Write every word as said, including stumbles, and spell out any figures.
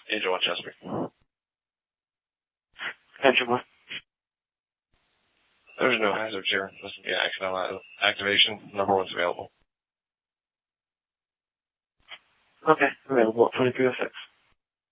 Angel one Chesapeake. Engine one. There's no hazards here. This will be action on activation. Number one's available. Okay, available at twenty-three oh six.